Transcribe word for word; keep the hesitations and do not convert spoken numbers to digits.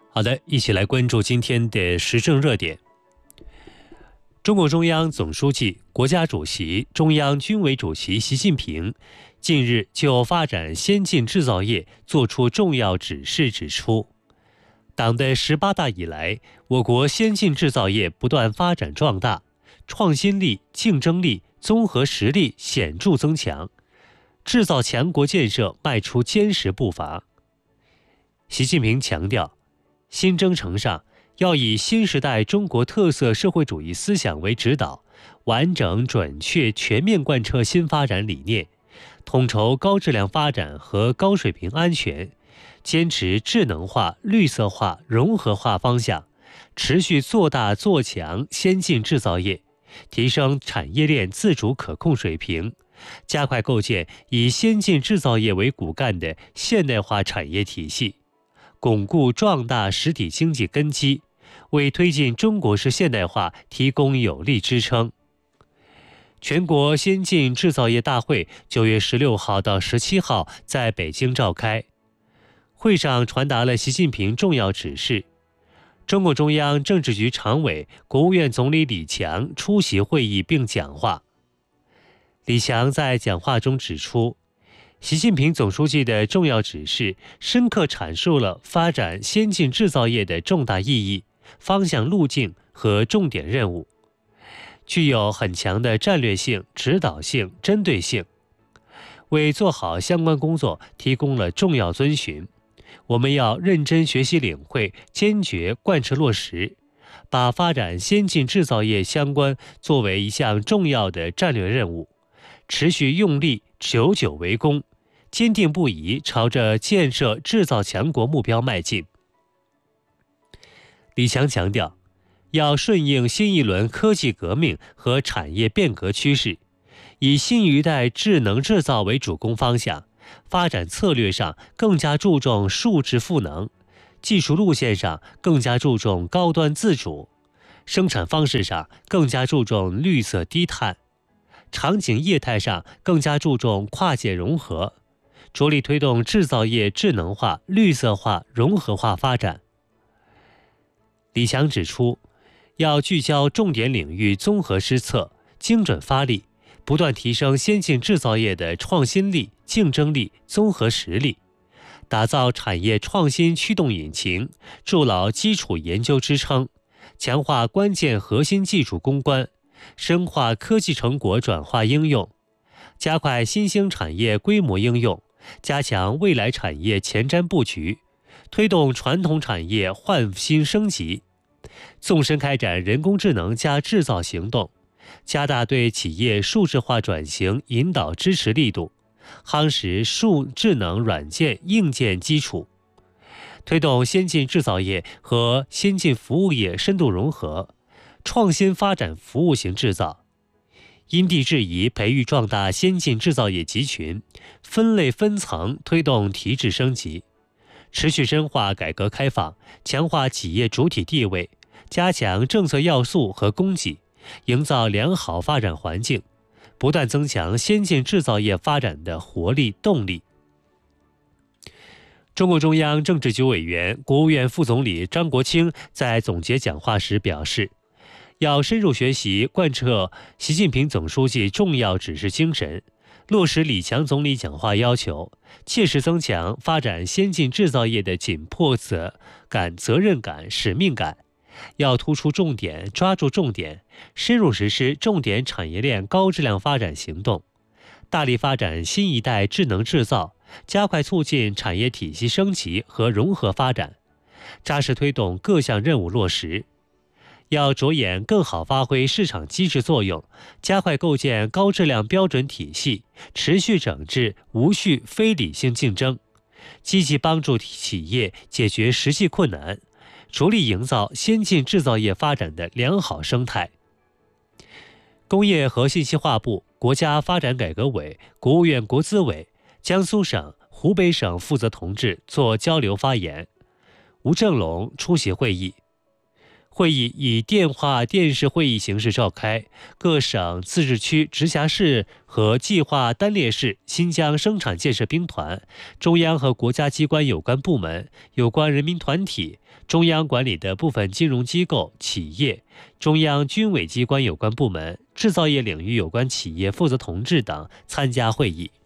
好的，一起来关注今天的时政热点。中共中央总书记、国家主席、中央军委主席习近平近日就发展先进制造业作出重要指示，指出，党的十八大以来，我国先进制造业不断发展壮大，创新力、竞争力、综合实力显著增强，制造强国建设迈出坚实步伐。习近平强调，新征程上要以新时代中国特色社会主义思想为指导，完整、准确、全面贯彻新发展理念，统筹高质量发展和高水平安全，坚持智能化、绿色化、融合化方向，持续做大做强先进制造业，提升产业链自主可控水平，加快构建以先进制造业为骨干的现代化产业体系，巩固壮大实体经济根基，为推进中国式现代化提供有力支撑。全国先进制造业大会九月十六号到十七号在北京召开，会上传达了习近平重要指示。中共中央政治局常委、国务院总理李强出席会议并讲话。李强在讲话中指出，习近平总书记的重要指示深刻阐述了发展先进制造业的重大意义、方向路径和重点任务，具有很强的战略性、指导性、针对性，为做好相关工作提供了重要遵循。我们要认真学习领会，坚决贯彻落实，把发展先进制造业相关作为一项重要的战略任务，持续用力，久久为功，坚定不移朝着建设制造强国目标迈进。李强强调，要顺应新一轮科技革命和产业变革趋势，以新一代智能制造为主攻方向，发展策略上更加注重数质赋能，技术路线上更加注重高端自主，生产方式上更加注重绿色低碳，场景业态上更加注重跨界融合，着力推动制造业智能化、绿色化、融合化发展。李强指出，要聚焦重点领域综合施策，精准发力，不断提升先进制造业的创新力、竞争力、综合实力，打造产业创新驱动引擎，筑牢基础研究支撑，强化关键核心技术攻关，深化科技成果转化应用，加快新兴产业规模应用，加强未来产业前瞻布局，推动传统产业换新升级，纵深开展人工智能加制造行动，加大对企业数字化转型引导支持力度，夯实数智能软件硬件基础，推动先进制造业和先进服务业深度融合，创新发展服务型制造，因地制宜培育壮大先进制造业集群，分类分层推动提质升级，持续深化改革开放，强化企业主体地位，加强政策要素和供给，营造良好发展环境，不断增强先进制造业发展的活力动力。中共中央政治局委员、国务院副总理张国清在总结讲话时表示，要深入学习贯彻习近平总书记重要指示精神，落实李强总理讲话要求，切实增强发展先进制造业的紧迫责感、责任感、使命感，要突出重点，抓住重点，深入实施重点产业链高质量发展行动，大力发展新一代智能制造，加快促进产业体系升级和融合发展，扎实推动各项任务落实。要着眼更好发挥市场机制作用，加快构建高质量标准体系，持续整治无序非理性竞争，积极帮助企业解决实际困难，着力营造先进制造业发展的良好生态。工业和信息化部、国家发展改革委、国务院国资委、江苏省、湖北省负责同志做交流发言，吴正龙出席会议。 会议以电话电视会议形式召开，各省、自治区、直辖市和计划单列市新疆生产建设兵团、中央和国家机关有关部门、有关人民团体、中央管理的部分金融机构、企业、中央军委机关有关部门、制造业领域有关企业负责同志等参加会议。